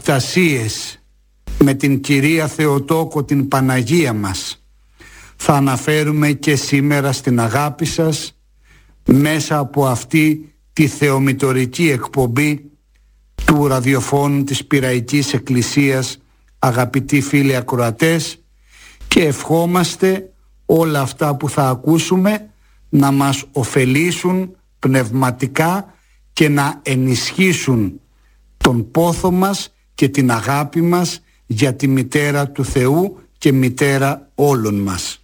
οπτασίες με την Κυρία Θεοτόκο, την Παναγία μας, θα αναφέρουμε και σήμερα στην αγάπη σας μέσα από αυτή τη θεομητορική εκπομπή του ραδιοφώνου της Πειραϊκής Εκκλησίας, αγαπητοί φίλοι ακροατές, και ευχόμαστε όλα αυτά που θα ακούσουμε να μας ωφελήσουν πνευματικά και να ενισχύσουν τον πόθο μας και την αγάπη μας για τη Μητέρα του Θεού και Μητέρα όλων μας.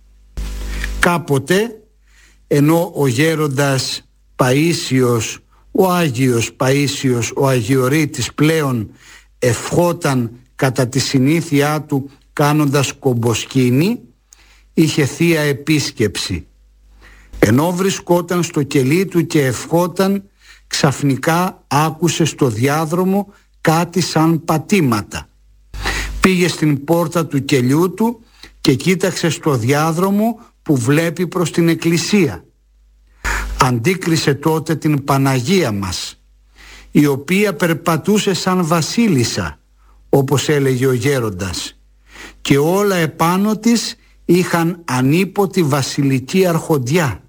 Κάποτε, ενώ ο γέροντας Παΐσιος, ο Άγιος Παΐσιος, ο Αγιορείτης πλέον ευχόταν κατά τη συνήθειά του κάνοντας κομποσκήνη, είχε θεία επίσκεψη. Ενώ βρισκόταν στο κελί του και ευχόταν, ξαφνικά άκουσε στο διάδρομο κάτι σαν πατήματα. Πήγε στην πόρτα του κελιού του και κοίταξε στο διάδρομο που βλέπει προς την εκκλησία. Αντίκρισε τότε την Παναγία μας, η οποία περπατούσε σαν βασίλισσα, όπως έλεγε ο γέροντας, και όλα επάνω της είχαν ανίποτη βασιλική αρχοντιά.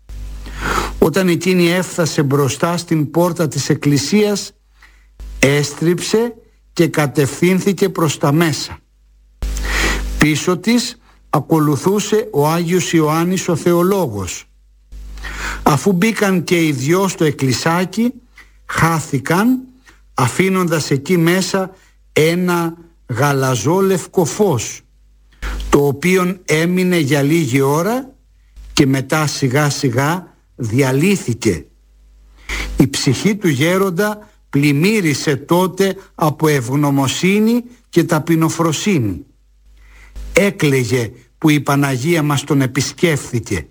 Όταν εκείνη έφτασε μπροστά στην πόρτα της εκκλησίας, έστριψε και κατευθύνθηκε προς τα μέσα. Πίσω της ακολουθούσε ο Άγιος Ιωάννης ο Θεολόγος. Αφού μπήκαν και οι δυο στο εκκλησάκι, χάθηκαν, αφήνοντας εκεί μέσα ένα γαλαζόλευκο φως, το οποίον έμεινε για λίγη ώρα και μετά σιγά σιγά διαλύθηκε. Η ψυχή του γέροντα πλημμύρισε τότε από ευγνωμοσύνη και ταπεινοφροσύνη. Έκλαιγε που η Παναγία μας τον επισκέφθηκε,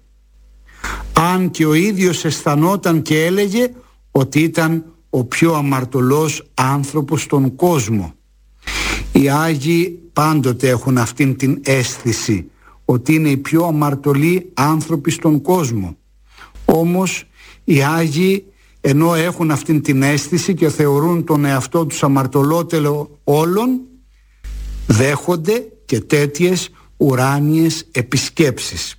αν και ο ίδιος αισθανόταν και έλεγε ότι ήταν ο πιο αμαρτωλός άνθρωπος στον κόσμο. Οι Άγιοι πάντοτε έχουν αυτήν την αίσθηση ότι είναι οι πιο αμαρτωλοί άνθρωποι στον κόσμο. Όμως οι Άγιοι, ενώ έχουν αυτήν την αίσθηση και θεωρούν τον εαυτό τους αμαρτωλότερο όλων, δέχονται και τέτοιες ουράνιες επισκέψεις.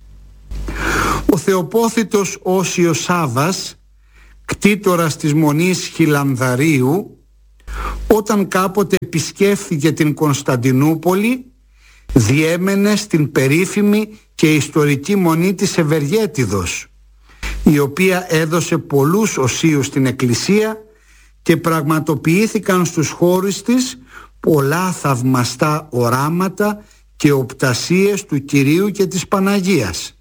Ο Θεοπόθητος Όσιος Σάββας, κτήτορας της Μονής Χιλανδαρίου, όταν κάποτε επισκέφθηκε την Κωνσταντινούπολη, διέμενε στην περίφημη και ιστορική Μονή της Ευεργέτιδος, η οποία έδωσε πολλούς οσίους στην Εκκλησία και πραγματοποιήθηκαν στους χώρους της πολλά θαυμαστά οράματα και οπτασίες του Κυρίου και της Παναγίας.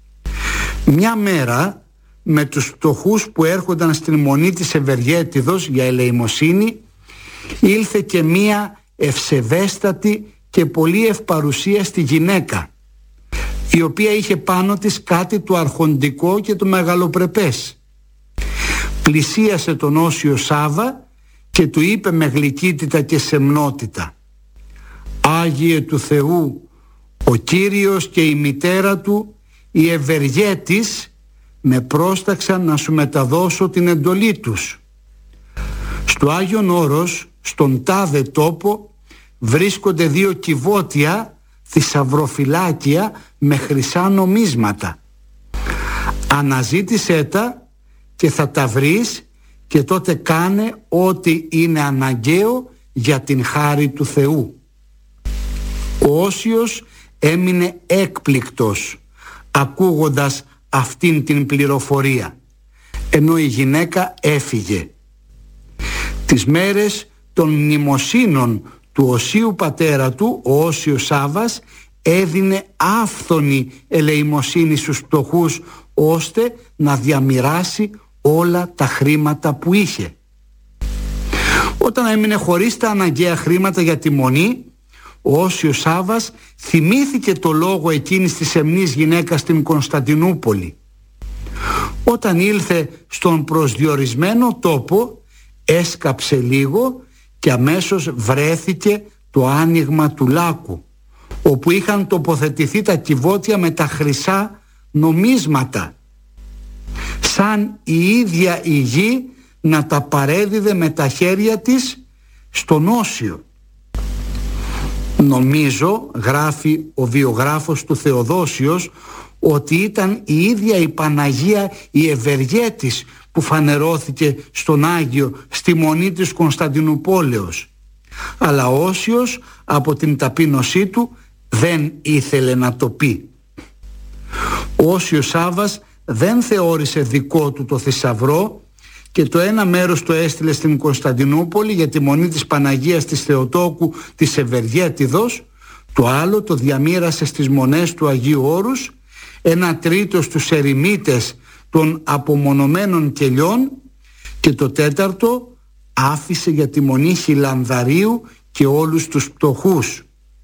Μια μέρα, με τους φτωχούς που έρχονταν στην Μονή της Ευεργέτιδος για ελεημοσύνη, ήλθε και μία ευσεβέστατη και πολύ ευπαρουσίαστη γυναίκα, η οποία είχε πάνω της κάτι το αρχοντικό και το μεγαλοπρεπές. Πλησίασε τον Όσιο Σάββα και του είπε με γλυκύτητα και σεμνότητα: «Άγιε του Θεού, ο Κύριος και η μητέρα του, η Ευεργέτης, με πρόσταξαν να σου μεταδώσω την εντολή τους. Στο Άγιον Όρος, στον τάδε τόπο, βρίσκονται 2 κυβότια θησαυροφυλάκια με χρυσά νομίσματα. Αναζήτησέ τα και θα τα βρεις, και τότε κάνε ό,τι είναι αναγκαίο για την χάρη του Θεού». Ο Όσιος έμεινε έκπληκτος ακούγοντας αυτήν την πληροφορία, ενώ η γυναίκα έφυγε. Τις μέρες των μνημοσύνων του Οσίου πατέρα του, ο Όσιος Σάββας έδινε άφθονη ελεημοσύνη στους φτωχούς, ώστε να διαμοιράσει όλα τα χρήματα που είχε. Όταν έμεινε χωρίς τα αναγκαία χρήματα για τη Μονή, ο Όσιος Σάββας θυμήθηκε το λόγο εκείνης της σεμνής γυναίκας στην Κωνσταντινούπολη. Όταν ήλθε στον προσδιορισμένο τόπο, έσκαψε λίγο και αμέσως βρέθηκε το άνοιγμα του λάκου, όπου είχαν τοποθετηθεί τα κυβότια με τα χρυσά νομίσματα, σαν η ίδια η γη να τα παρέδιδε με τα χέρια της στον Όσιο. Νομίζω, γράφει ο βιογράφος του Θεοδόσιος, ότι ήταν η ίδια η Παναγία η Ευεργέτης που φανερώθηκε στον Άγιο στη Μονή της Κωνσταντινουπόλεως. Αλλά ο Όσιος από την ταπείνωσή του δεν ήθελε να το πει. Ο Όσιος Σάββας δεν θεώρησε δικό του το θησαυρό και το ένα μέρος το έστειλε στην Κωνσταντινούπολη για τη Μονή της Παναγίας της Θεοτόκου της Ευεργέτιδος, το άλλο το διαμοίρασε στις μονές του Αγίου Όρους, ένα τρίτο στους ερημίτες των απομονωμένων κελιών και το τέταρτο άφησε για τη Μονή Χιλανδαρίου και όλους τους πτωχούς.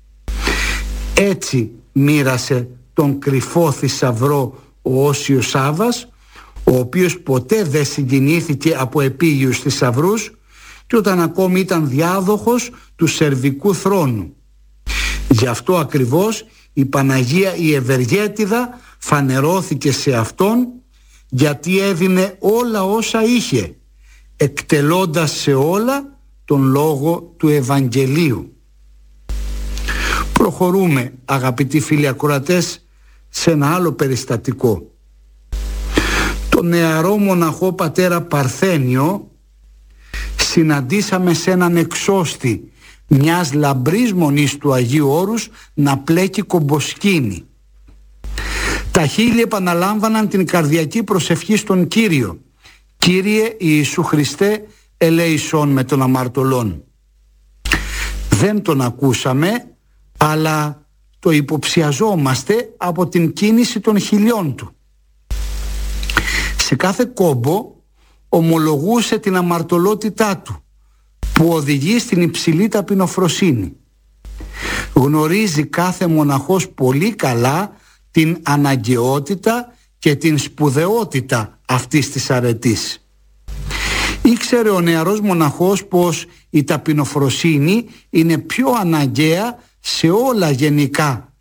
Έτσι μοίρασε τον κρυφό θησαυρό ο Όσιος Σάββας, ο οποίος ποτέ δεν συγκινήθηκε από επίγειους θησαυρούς και όταν ακόμη ήταν διάδοχος του Σερβικού θρόνου. Γι' αυτό ακριβώς η Παναγία η Ευεργέτιδα φανερώθηκε σε αυτόν, γιατί έδινε όλα όσα είχε, εκτελώντας σε όλα τον λόγο του Ευαγγελίου. Προχωρούμε, αγαπητοί φίλοι ακροατές, σε ένα άλλο περιστατικό. Το νεαρό μοναχό πατέρα Παρθένιο συναντήσαμε σε έναν εξώστη μιας λαμπρής μονής του Αγίου Όρους να πλέκει κομποσκίνη. Τα χείλη επαναλάμβαναν την καρδιακή προσευχή στον Κύριο: «Κύριε Ιησού Χριστέ, ελέησον με των αμαρτωλών». Δεν τον ακούσαμε, αλλά το υποψιαζόμαστε από την κίνηση των χειλιών του. Σε κάθε κόμπο ομολογούσε την αμαρτωλότητά του, που οδηγεί στην υψηλή ταπεινοφροσύνη. Γνωρίζει κάθε μοναχός πολύ καλά την αναγκαιότητα και την σπουδαιότητα αυτής της αρετής. Ήξερε ο νεαρός μοναχός πως η ταπεινοφροσύνη είναι πιο αναγκαία σε όλα γενικά.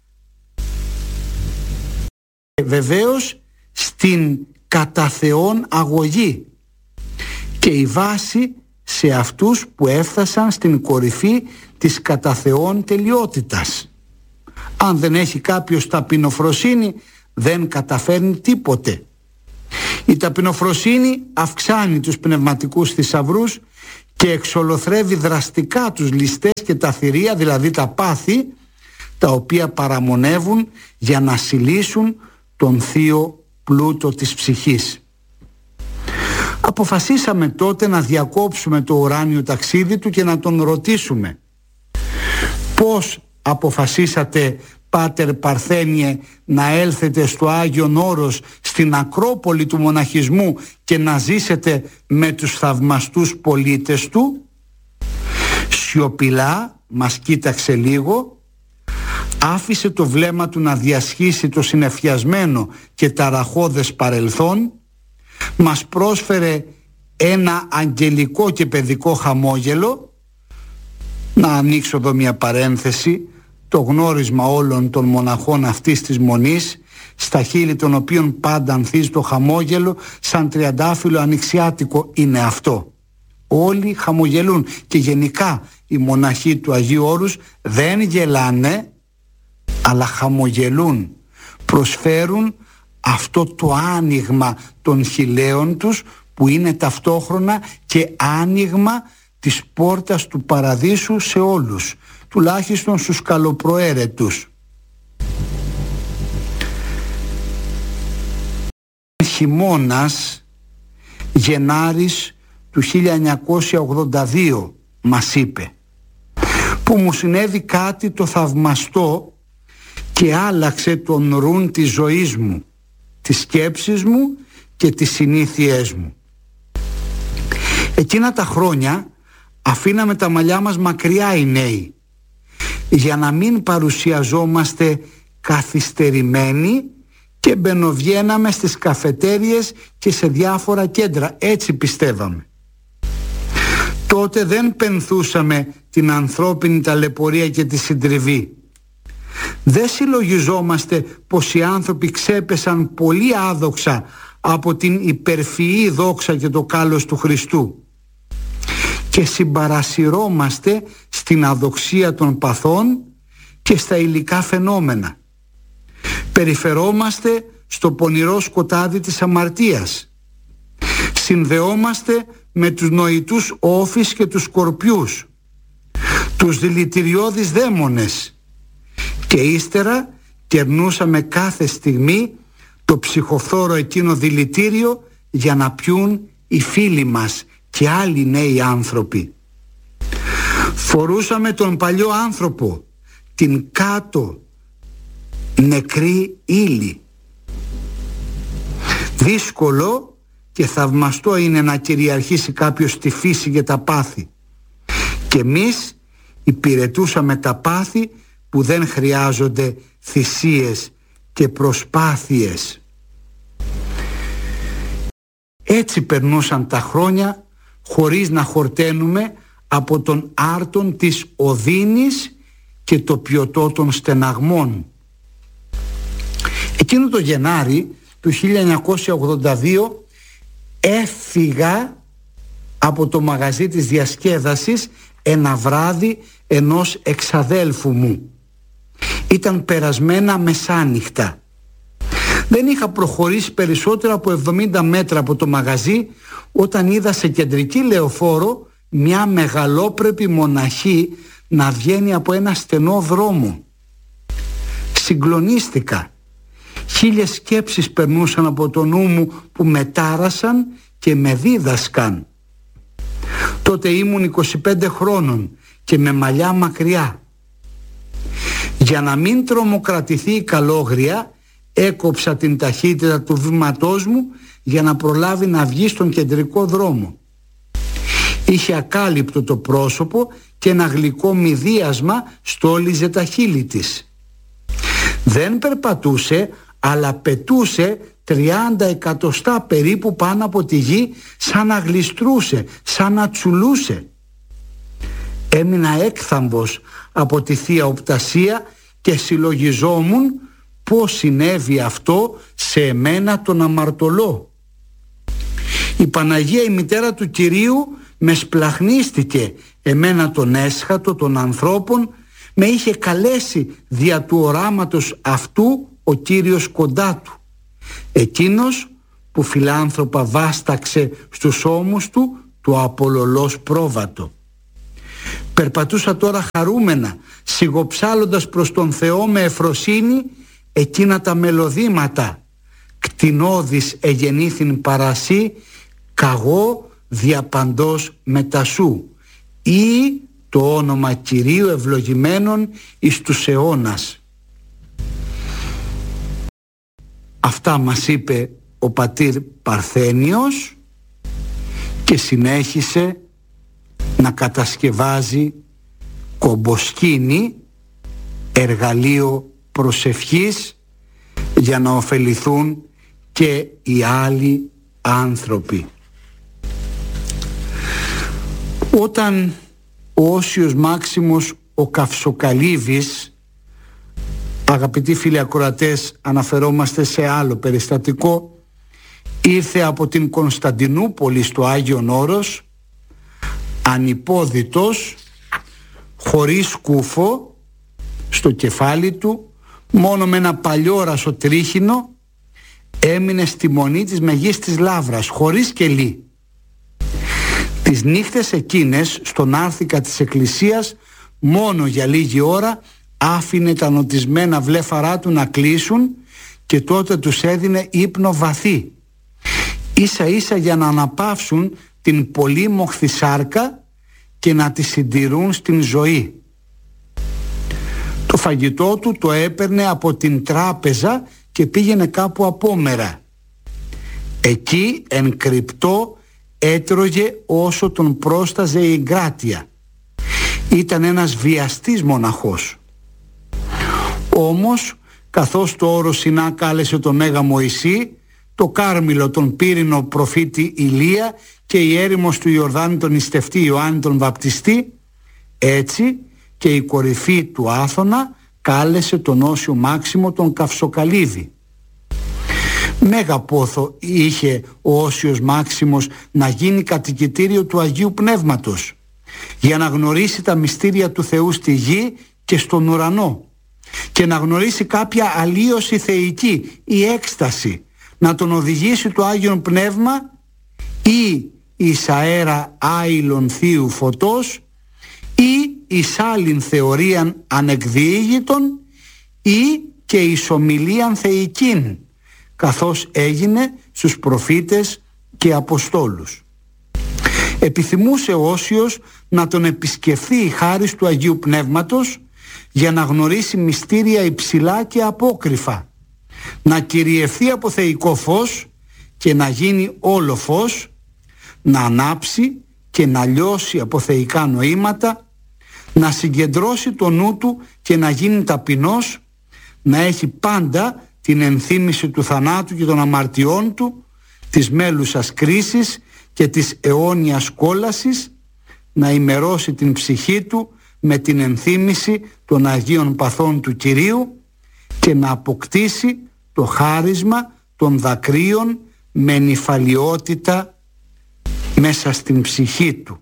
Βεβαίως στην κατά Θεόν αγωγή και η βάση σε αυτούς που έφτασαν στην κορυφή της κατά Θεόν τελειότητας. Αν δεν έχει κάποιος ταπεινοφροσύνη, δεν καταφέρνει τίποτε. Η ταπεινοφροσύνη αυξάνει τους πνευματικούς θησαυρούς και εξολοθρεύει δραστικά τους ληστές και τα θηρία, δηλαδή τα πάθη, τα οποία παραμονεύουν για να συλλήσουν τον θείο πλούτο της ψυχής. Αποφασίσαμε τότε να διακόψουμε το ουράνιο ταξίδι του και να τον ρωτήσουμε: «Πώς αποφασίσατε, Πάτερ Παρθένιε, να έλθετε στο Άγιον Όρος, στην Ακρόπολη του μοναχισμού και να ζήσετε με τους θαυμαστούς πολίτες του?» Σιωπηλά μας κοίταξε λίγο, άφησε το βλέμμα του να διασχίσει το συνεφιασμένο και ταραχώδες παρελθόν, μας πρόσφερε ένα αγγελικό και παιδικό χαμόγελο. Να ανοίξω εδώ μια παρένθεση: το γνώρισμα όλων των μοναχών αυτής της μονής, στα χείλη των οποίων πάντα ανθίζει το χαμόγελο σαν τριαντάφυλλο ανοιξιάτικο, είναι αυτό. Όλοι χαμογελούν και γενικά οι μοναχοί του Αγίου Όρους δεν γελάνε, αλλά χαμογελούν. Προσφέρουν αυτό το άνοιγμα των χειλαίων τους, που είναι ταυτόχρονα και άνοιγμα της πόρτας του παραδείσου σε όλους, τουλάχιστον στους καλοπροαίρετους. Χειμώνας, Γενάρης του 1982, μας είπε, που μου συνέβη κάτι το θαυμαστό και άλλαξε τον ρουν της ζωής μου, τις σκέψεις μου και τις συνήθειές μου. Εκείνα τα χρόνια αφήναμε τα μαλλιά μας μακριά οι νέοι, για να μην παρουσιαζόμαστε καθυστερημένοι, και μπαινοβγαίναμε στις καφετέριες και σε διάφορα κέντρα. Έτσι πιστεύαμε. Τότε δεν πενθούσαμε την ανθρώπινη ταλαιπωρία και τη συντριβή. Δεν συλλογιζόμαστε πως οι άνθρωποι ξέπεσαν πολύ άδοξα από την υπερφυή δόξα και το κάλος του Χριστού. και συμπαρασυρώμαστε στην αδοξία των παθών και στα υλικά φαινόμενα. Περιφερόμαστε στο πονηρό σκοτάδι της αμαρτίας. Συνδεόμαστε με τους νοητούς όφεις και τους σκορπιούς, τους δηλητηριώδεις δαίμονες, και ύστερα κερνούσαμε κάθε στιγμή το ψυχοφθόρο εκείνο δηλητήριο για να πιούν οι φίλοι μας και άλλοι νέοι άνθρωποι. Φορούσαμε τον παλιό άνθρωπο, την κάτω νεκρή ύλη. Δύσκολο και θαυμαστό είναι να κυριαρχήσει κάποιος τη φύση και τα πάθη, και εμείς υπηρετούσαμε τα πάθη που δεν χρειάζονται θυσίες και προσπάθειες. Έτσι περνούσαν τα χρόνια χωρίς να χορταίνουμε από τον άρτον της οδύνης και το πιωτό των στεναγμών. Εκείνο το Γενάρη του 1982 έφυγα από το μαγαζί της διασκέδασης ένα βράδυ ενός εξαδέλφου μου. Ήταν περασμένα μεσάνυχτα. Δεν είχα προχωρήσει περισσότερο από 70 μέτρα από το μαγαζί όταν είδα σε κεντρική λεωφόρο μια μεγαλόπρεπη μοναχή να βγαίνει από ένα στενό δρόμο. Συγκλονίστηκα. 1000 σκέψεις περνούσαν από το νου μου που με τάρασαν και με δίδασκαν. Τότε ήμουν 25 χρόνων και με μαλλιά μακριά. Για να μην τρομοκρατηθεί η καλόγρια, έκοψα την ταχύτητα του βήματός μου για να προλάβει να βγει στον κεντρικό δρόμο. Είχε ακάλυπτο το πρόσωπο και ένα γλυκό μυδίασμα στόλιζε τα χείλη της. Δεν περπατούσε, αλλά πετούσε 30 εκατοστά περίπου πάνω από τη γη, σαν να γλιστρούσε, σαν να τσουλούσε. Έμεινα έκθαμβος από τη θεία οπτασία και συλλογιζόμουν πώς συνέβη αυτό σε εμένα τον αμαρτωλό. Η Παναγία, η μητέρα του Κυρίου, με σπλαχνίστηκε, εμένα τον έσχατο των ανθρώπων, με είχε καλέσει δια του οράματος αυτού ο Κύριος κοντά του, εκείνος που φιλάνθρωπα βάσταξε στους ώμους του το απολωλός πρόβατο. Περπατούσα τώρα χαρούμενα, σιγοψάλλοντας προς τον Θεό με ευφροσύνη εκείνα τα μελωδήματα. Κτηνώδης εγεννήθην παρασύ, καγώ διαπαντός μετασού, ή το όνομα Κυρίου ευλογημένων εις τους αιώνας. Αυτά μας είπε ο πατήρ Παρθένιος και συνέχισε να κατασκευάζει κομποσκήνη, εργαλείο προσευχής, για να ωφεληθούν και οι άλλοι άνθρωποι. Όταν ο Όσιος Μάξιμος ο Καυσοκαλύβης, αγαπητοί φίλοι ακροατές, αναφερόμαστε σε άλλο περιστατικό, ήρθε από την Κωνσταντινούπολη στο Άγιον Όρος, ανυπόδητος, χωρίς κούφο στο κεφάλι του, μόνο με ένα παλιόρασο τρίχινο, έμεινε στη μονή της Μεγίστης Λαύρας, χωρίς κελί. Τις νύχτες εκείνες στον άρθικα της εκκλησίας, μόνο για λίγη ώρα άφηνε τα νοτισμένα βλέφαρά του να κλείσουν και τότε τους έδινε ύπνο βαθύ, ίσα ίσα για να αναπαύσουν την πολύμοχθη σάρκα και να τη συντηρούν στην ζωή. Το φαγητό του το έπαιρνε από την τράπεζα και πήγαινε κάπου απόμερα. Εκεί εν κρυπτό έτρωγε όσο τον πρόσταζε η εγκράτεια. Ήταν ένας βιαστής μοναχός. Όμως, καθώς το όρος Σινά κάλεσε τον Μέγα Μωυσή, το Κάρμιλο τον Πύρινο προφήτη Ηλία και η έρημος του Ιορδάνη τον νηστευτή Ιωάννη τον Βαπτιστή, έτσι και η κορυφή του Άθωνα κάλεσε τον Όσιο Μάξιμο τον Καυσοκαλύβη. Μέγα πόθο είχε ο Όσιος Μάξιμος να γίνει κατοικητήριο του Αγίου Πνεύματος. για να γνωρίσει τα μυστήρια του Θεού στη γη και στον ουρανό και να γνωρίσει κάποια αλλίωση θεϊκή ή έκσταση, να τον οδηγήσει το Άγιον Πνεύμα ή εις αέρα άειλον θείου φωτός ή εις άλλην θεωρίαν ανεκδιήγητον ή και εις ομιλίαν θεϊκήν, καθώς έγινε στους προφήτες και αποστόλους. Επιθυμούσε ο Όσιος να τον επισκεφθεί η χάρις του Αγίου Πνεύματος για να γνωρίσει μυστήρια υψηλά και απόκρυφα, να κυριευθεί από θεϊκό φως και να γίνει όλο φως, να ανάψει και να λιώσει από θεϊκά νοήματα, να συγκεντρώσει το νου του και να γίνει ταπεινός, να έχει πάντα την ενθύμηση του θανάτου και των αμαρτιών του, της μέλουσας κρίσης και της αιώνιας κόλασης, να ημερώσει την ψυχή του με την ενθύμηση των Αγίων Παθών του Κυρίου και να αποκτήσει το χάρισμα των δακρύων με νηφαλιότητα μέσα στην ψυχή του.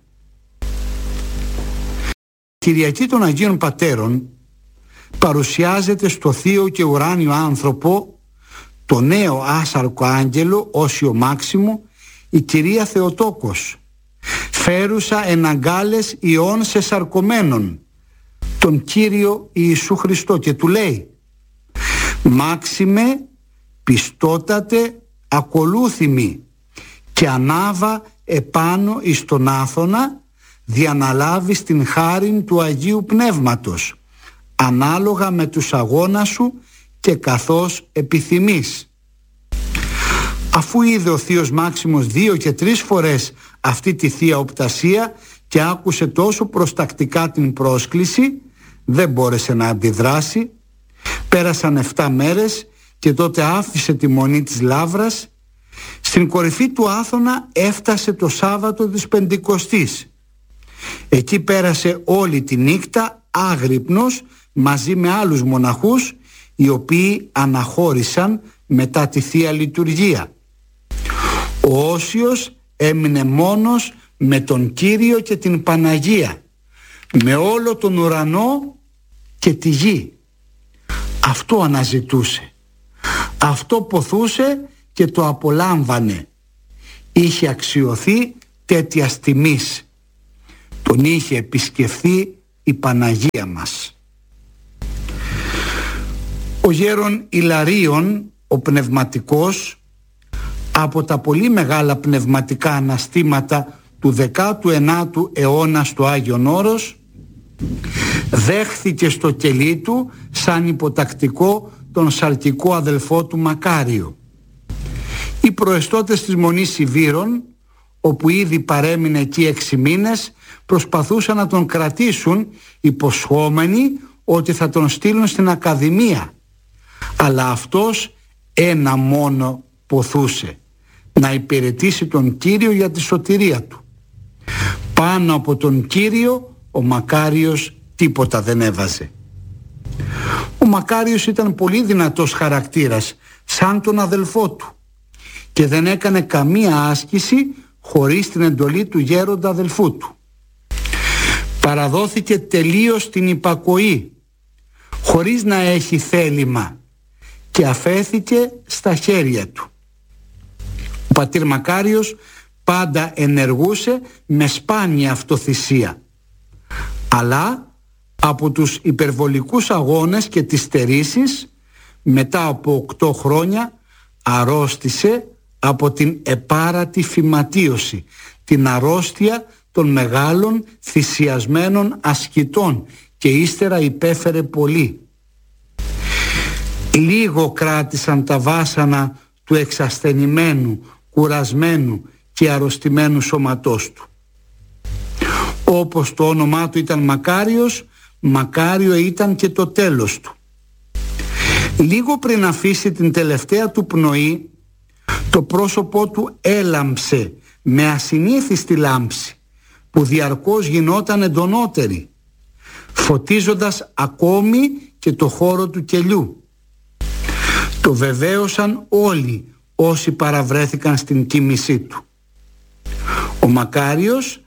Η Κυριακή των Αγίων Πατέρων παρουσιάζεται στο θείο και ουράνιο άνθρωπο, το νέο άσαρκο άγγελο Όσιο Μάξιμο, η Κυρία Θεοτόκος, φέρουσα εν αγκάλες ιών σε σαρκωμένον, τον Κύριο Ιησού Χριστό, και του λέει: «Μάξιμε, πιστότατε, ακολούθημη και ανάβα επάνω εις τον Άθωνα, διαναλάβεις την χάριν του Αγίου Πνεύματος, ανάλογα με τους αγώνας σου και καθώς επιθυμείς». Αφού είδε ο θείος Μάξιμος 2 και 3 φορές αυτή τη Θεία Οπτασία και άκουσε τόσο προστακτικά την πρόσκληση, δεν μπόρεσε να αντιδράσει. Πέρασαν 7 μέρες και τότε άφησε τη μονή της Λαύρας. Στην κορυφή του Άθωνα έφτασε το Σάββατο της Πεντηκοστής. Εκεί πέρασε όλη τη νύχτα άγρυπνος μαζί με άλλους μοναχούς, οι οποίοι αναχώρησαν μετά τη Θεία Λειτουργία. Ο Όσιος έμεινε μόνος με τον Κύριο και την Παναγία, με όλο τον ουρανό και τη γη. Αυτό αναζητούσε, αυτό ποθούσε και το απολάμβανε. Είχε αξιωθεί τέτοιας τιμής. Τον είχε επισκεφθεί η Παναγία μας. Ο γέρον Ιλαρίων, ο πνευματικός, από τα πολύ μεγάλα πνευματικά αναστήματα του 19ου αιώνα στο Άγιον Όρος, δέχθηκε στο κελί του σαν υποτακτικό τον σαρκικό αδελφό του Μακάριο. Οι προεστώτες της Μονής Σιβήρων, όπου ήδη παρέμεινε εκεί 6 μήνες, προσπαθούσαν να τον κρατήσουν, υποσχόμενοι ότι θα τον στείλουν στην Ακαδημία. Αλλά αυτός ένα μόνο ποθούσε: να υπηρετήσει τον Κύριο για τη σωτηρία του. Πάνω από τον Κύριο ο Μακάριος τίποτα δεν έβαζε. Ο Μακάριος ήταν πολύ δυνατός χαρακτήρας, σαν τον αδελφό του, και δεν έκανε καμία άσκηση χωρίς την εντολή του γέροντα αδελφού του. Παραδόθηκε τελείως στην υπακοή, χωρίς να έχει θέλημα, και αφέθηκε στα χέρια του. Ο πατήρ Μακάριος πάντα ενεργούσε με σπάνια αυτοθυσία, αλλά από τους υπερβολικούς αγώνες και τις στερήσεις, μετά από 8 χρόνια αρρώστησε από την επάρατη φυματίωση, την αρρώστια των μεγάλων θυσιασμένων ασκητών, και ύστερα υπέφερε πολύ. Λίγο κράτησαν τα βάσανα του εξασθενημένου, κουρασμένου και αρρωστημένου σώματός του. Όπως το όνομά του ήταν Μακάριος, Μακάριο ήταν και το τέλος του. Λίγο πριν αφήσει την τελευταία του πνοή, το πρόσωπό του έλαμψε με ασυνήθιστη λάμψη, που διαρκώς γινόταν εντονότερη, φωτίζοντας ακόμη και το χώρο του κελιού. Το βεβαίωσαν όλοι όσοι παραβρέθηκαν στην κοίμησή του. Ο Μακάριος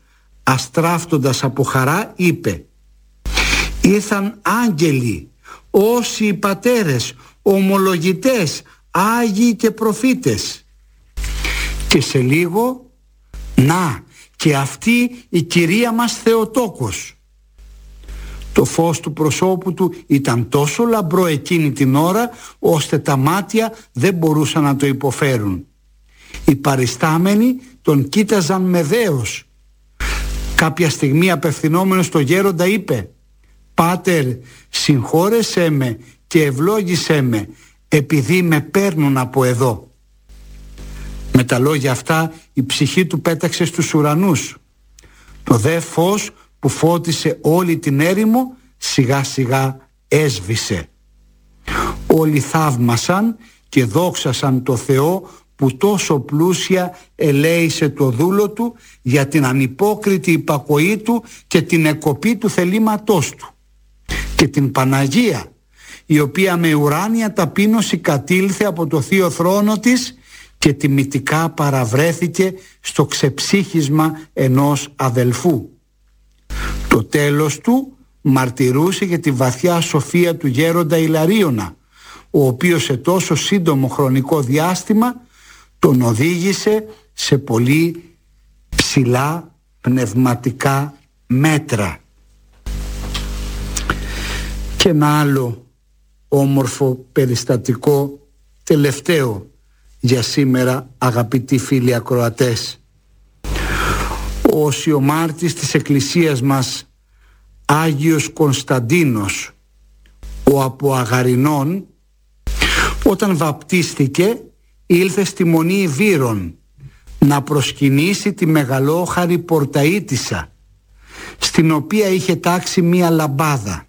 αστράφτοντας από χαρά είπε: «Ήρθαν άγγελοι, όσοι οι πατέρες, ομολογητές, άγιοι και προφήτες». Και σε λίγο, να, και αυτή η Κυρία μας Θεοτόκος. Το φως του προσώπου του ήταν τόσο λαμπρό εκείνη την ώρα, ώστε τα μάτια δεν μπορούσαν να το υποφέρουν. Οι παριστάμενοι τον κοίταζαν με δέος. Κάποια στιγμή, απευθυνόμενος στο γέροντα, είπε: «Πάτερ, συγχώρεσέ με και ευλόγησέ με, επειδή με παίρνουν από εδώ». Με τα λόγια αυτά η ψυχή του πέταξε στους ουρανούς. Το δε φως που φώτισε όλη την έρημο σιγά σιγά έσβησε. Όλοι θαύμασαν και δόξασαν το Θεό που τόσο πλούσια ελέησε το δούλο του για την ανυπόκριτη υπακοή του και την εκοπή του θελήματός του, και την Παναγία, η οποία με ουράνια ταπείνωση κατήλθε από το θείο θρόνο της και τιμητικά παραβρέθηκε στο ξεψύχισμα ενός αδελφού. Το τέλος του μαρτυρούσε για τη βαθιά σοφία του γέροντα Ιλαρίωνα, ο οποίος σε τόσο σύντομο χρονικό διάστημα τον οδήγησε σε πολύ ψηλά πνευματικά μέτρα. Και ένα άλλο όμορφο περιστατικό, τελευταίο για σήμερα, αγαπητοί φίλοι ακροατές. Ο οσιομάρτης της εκκλησίας μας, Άγιος Κωνσταντίνος, ο από Αγαρινών, όταν βαπτίστηκε ήλθε στη Μονή Ιβύρων να προσκυνήσει τη μεγαλόχαρη Πορταΐτισσα, στην οποία είχε τάξει μία λαμπάδα.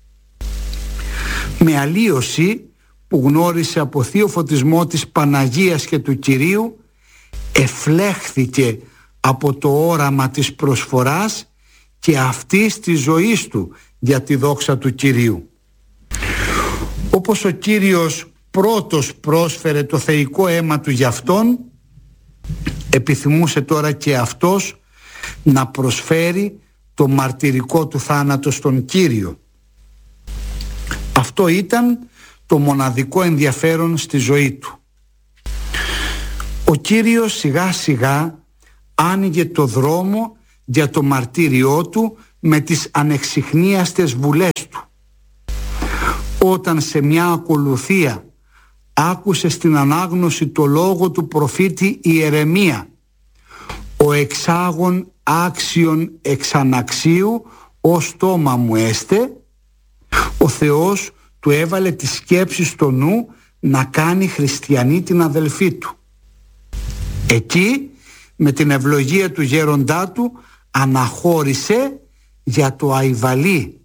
Με αλλίωση που γνώρισε από θείο φωτισμό της Παναγίας και του Κυρίου, εφλέχθηκε από το όραμα της προσφοράς και αυτής της ζωής του για τη δόξα του Κυρίου. Όπως ο Κύριος πρώτος πρόσφερε το θεϊκό αίμα του για αυτόν, επιθυμούσε τώρα και αυτός να προσφέρει το μαρτυρικό του θάνατο στον Κύριο. Αυτό ήταν το μοναδικό ενδιαφέρον στη ζωή του. Ο Κύριος σιγά σιγά άνοιγε το δρόμο για το μαρτύριό του με τις ανεξιχνίαστες βουλές του. Όταν σε μια ακολουθία άκουσε στην ανάγνωση το λόγο του προφήτη Ιερεμία: «Ο εξάγων άξιον εξαναξίου ως στόμα μου έστε», ο Θεός του έβαλε τη σκέψη στο νου να κάνει χριστιανή την αδελφή του. Εκεί, με την ευλογία του γέροντά του, αναχώρησε για το Αϊβαλί.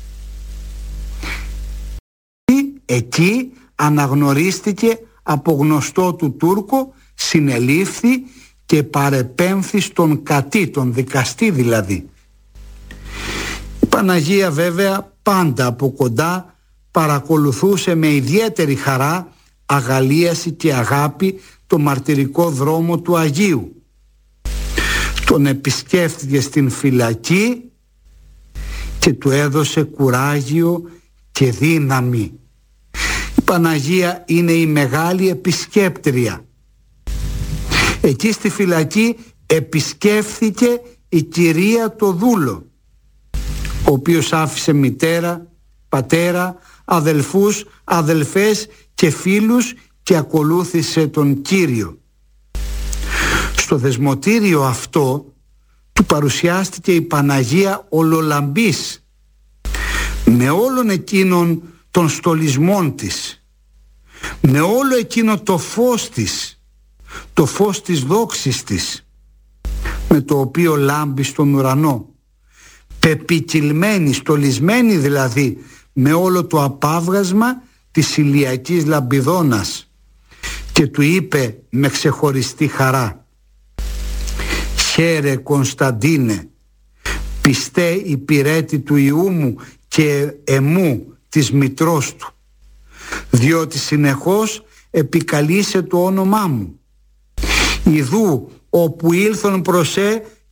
Εκεί αναγνωρίστηκε από γνωστό του Τούρκο, συνελήφθη και παρεπέμφθη στον κατή, τον δικαστή δηλαδή. Η Παναγία βέβαια πάντα από κοντά παρακολουθούσε με ιδιαίτερη χαρά, αγαλίαση και αγάπη το μαρτυρικό δρόμο του Αγίου. Τον επισκέφθηκε στην φυλακή και του έδωσε κουράγιο και δύναμη. Η Παναγία είναι η μεγάλη επισκέπτρια. Εκεί στη φυλακή επισκέφθηκε η Κυρία το δούλο, ο οποίος άφησε μητέρα, πατέρα, αδελφούς, αδελφές και φίλους και ακολούθησε τον Κύριο. Στο δεσμοτήριο αυτό του παρουσιάστηκε η Παναγία ολολαμπής, με όλον εκείνον των στολισμών της, με όλο εκείνο το φως της, το φως της δόξης της, με το οποίο λάμπει στον ουρανό, πεπικυλμένη, στολισμένη δηλαδή με όλο το απάβγασμα της ηλιακής λαμπιδόνας, και του είπε με ξεχωριστή χαρά: «Χαίρε Κωνσταντίνε, πιστέ υπηρέτη του Ιού μου και εμού της μητρός του, διότι συνεχώς επικαλείσαι το όνομά μου. Ιδού όπου ήλθον προσέ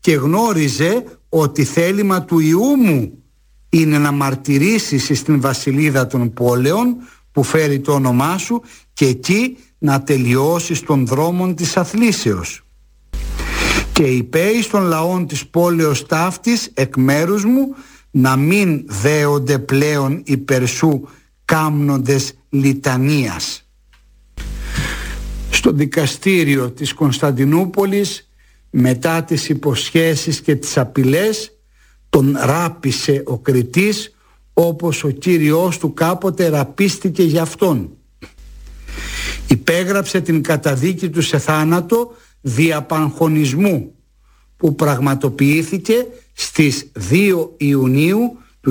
και γνώριζε ότι θέλημα του Υιού μου είναι να μαρτυρήσεις στην βασιλίδα των πόλεων που φέρει το όνομά σου και εκεί να τελειώσεις των δρόμων της αθλήσεως. Και είπε εις των λαών της πόλεως ταύτης εκ μέρους μου να μην δέονται πλέον υπέρ σου κάμνοντες λιτανίας. Στο δικαστήριο της Κωνσταντινούπολης, μετά τις υποσχέσεις και τις απειλές, τον ράπησε ο Κριτής όπως ο κύριος του κάποτε ραπίστηκε για αυτόν. Υπέγραψε την καταδίκη του σε θάνατο δια παγχωνισμού που πραγματοποιήθηκε στις 2 Ιουνίου του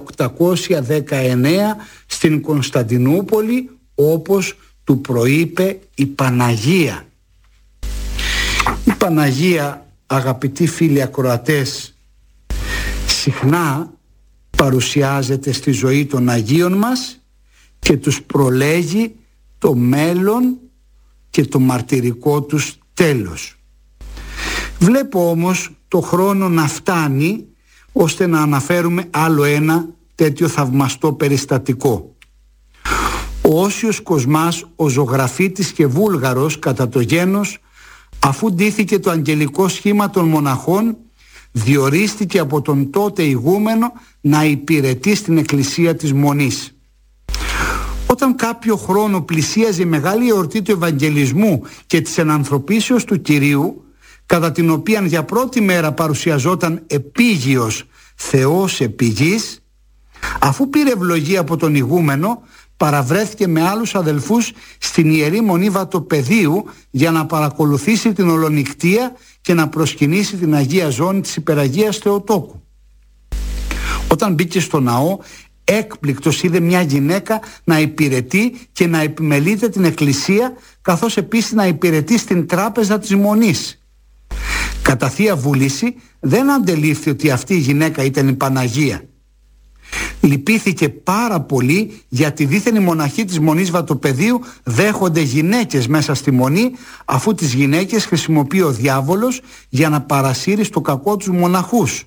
1819 στην Κωνσταντινούπολη, όπως του προείπε η Παναγία. Η Παναγία, αγαπητοί φίλοι ακροατές, συχνά παρουσιάζεται στη ζωή των Αγίων μας και τους προλέγει το μέλλον και το μαρτυρικό τους τέλος. Βλέπω όμως το χρόνο να φτάνει ώστε να αναφέρουμε άλλο ένα τέτοιο θαυμαστό περιστατικό. Ο Όσιος Κοσμάς, ο ζωγραφίτης και Βούλγαρος κατά το γένος, αφού ντύθηκε το αγγελικό σχήμα των μοναχών, διορίστηκε από τον τότε ηγούμενο να υπηρετεί στην εκκλησία της Μονής. Όταν κάποιο χρόνο πλησίαζε η μεγάλη εορτή του Ευαγγελισμού και της ενανθρωπίσεως του Κυρίου, κατά την οποία για πρώτη μέρα παρουσιαζόταν επίγειος Θεός επί γης, αφού πήρε ευλογία από τον ηγούμενο, παραβρέθηκε με άλλους αδελφούς στην Ιερή Μονή Βατοπεδίου για να παρακολουθήσει την ολονυχτία και να προσκυνήσει την Αγία Ζώνη της Υπεραγίας Θεοτόκου. Όταν μπήκε στο ναό, έκπληκτος είδε μια γυναίκα να υπηρετεί και να επιμελείται την εκκλησία, καθώς επίσης να υπηρετεί στην τράπεζα της Μονής. Κατά θεία βούληση δεν αντελήφθη ότι αυτή η γυναίκα ήταν η Παναγία. Λυπήθηκε πάρα πολύ γιατί δήθεν οι μοναχοί της Μονής Βατοπεδίου δέχονται γυναίκες μέσα στη Μονή, αφού τις γυναίκες χρησιμοποιεί ο διάβολος για να παρασύρει στο κακό τους μοναχούς.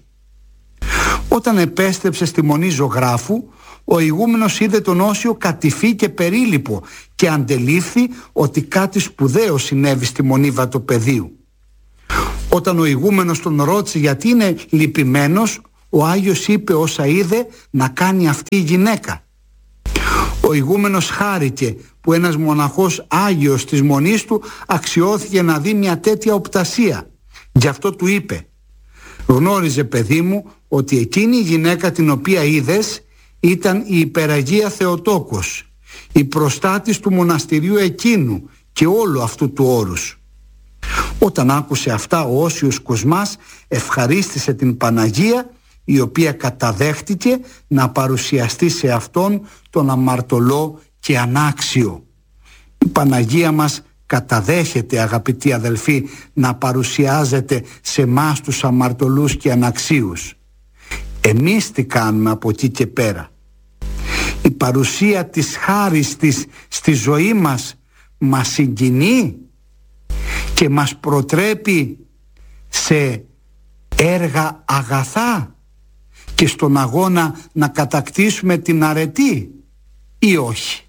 Όταν επέστρεψε στη Μονή Ζωγράφου, ο ηγούμενος είδε τον Όσιο κατηφί και περίλυπο και αντελήφθη ότι κάτι σπουδαίο συνέβη στη Μονή Βατοπεδίου. Όταν ο ηγούμενος τον ρώτησε γιατί είναι λυπημένος, ο Άγιος είπε όσα είδε να κάνει αυτή η γυναίκα. Ο ηγούμενος χάρηκε που ένας μοναχός Άγιος της Μονής του αξιώθηκε να δει μια τέτοια οπτασία. Γι' αυτό του είπε: «Γνώριζε, παιδί μου, ότι εκείνη η γυναίκα την οποία είδες ήταν η Υπεραγία Θεοτόκος, η προστάτης του μοναστηρίου εκείνου και όλου αυτού του όρους». Όταν άκουσε αυτά, ο Όσιος Κοσμάς ευχαρίστησε την Παναγία, η οποία καταδέχτηκε να παρουσιαστεί σε αυτόν τον αμαρτωλό και ανάξιο. Η Παναγία μας καταδέχεται, αγαπητοί αδελφοί, να παρουσιάζεται σε εμάς τους αμαρτωλούς και αναξίους. Εμείς τι κάνουμε από εκεί και πέρα? Η παρουσία της χάρις της στη ζωή μας μας συγκινεί και μας προτρέπει σε έργα αγαθά και στον αγώνα να κατακτήσουμε την αρετή, ή όχι?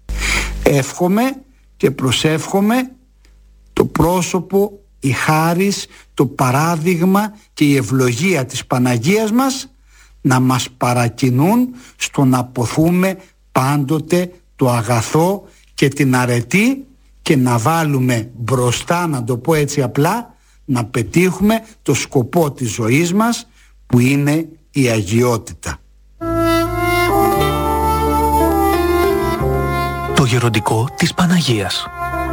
Εύχομαι και προσεύχομαι το πρόσωπο, η χάρις, το παράδειγμα και η ευλογία της Παναγίας μας να μας παρακινούν στο να ποθούμε πάντοτε το αγαθό και την αρετή και να βάλουμε μπροστά, να το πω έτσι απλά, να πετύχουμε το σκοπό της ζωής μας που είναι η αγιότητα. Το γεροντικό της Παναγίας.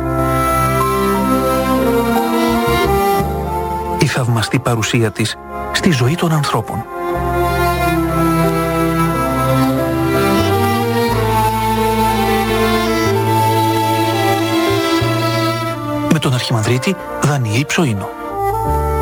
Η θαυμαστή παρουσία της στη ζωή των ανθρώπων. Με τον Αρχιμανδρίτη Δανιήλ Ψωίνο.